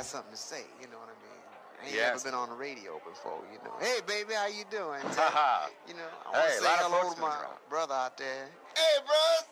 something to say. You know what I mean? I ain't Yes. never been on the radio before. You know, hey baby, how you doing? Haha. You know, I want Hey, to a say lot of hello folks to gonna my drop. brother out there. Hey, bros.